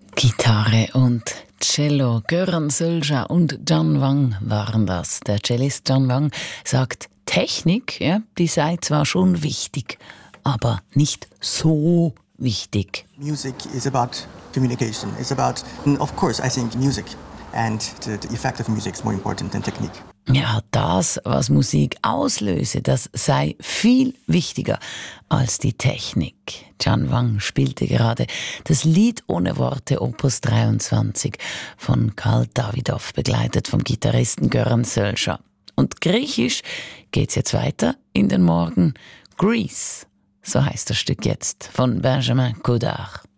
Gitarre und Cello. Göran Sölja und Can Wang waren das. Der Cellist Can Wang sagt, Technik, ja, die sei zwar schon wichtig, aber nicht so wichtig. Music is about communication. It's about, of course, I think music and the effect of music is more important than technique. Ja, das, was Musik auslöse, das sei viel wichtiger als die Technik. Can Wang spielte gerade das Lied ohne Worte Opus 23 von Karl Dawidow, begleitet vom Gitarristen Göran Sölja. Und griechisch geht's jetzt weiter in den Morgen. Grease, so heißt das Stück jetzt von Benjamin Godard.